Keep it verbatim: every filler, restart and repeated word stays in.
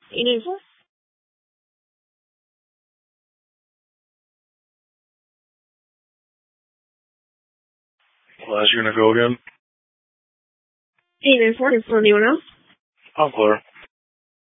eighty-four. Last, you're gonna go again? eight nine four, for anyone else? I'm clear.